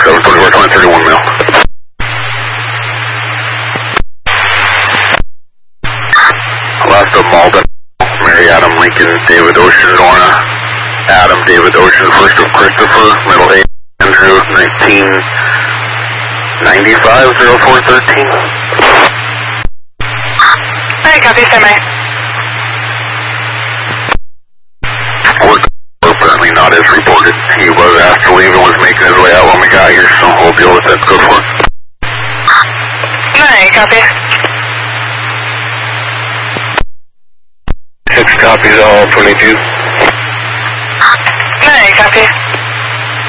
724, 2031 male. Last of Malden, Mary Adam Lincoln, David Ocean, Lorna, Adam David Ocean, first of Christopher, middle A, Andrew, 1995, 0413. Hey, copy, semi. Apparently not as reported. He was asked to leave and was making his way out when we got here, so we'll deal with that. Good for it. Hey, copy. 6 copies, all 22. Hey, copy.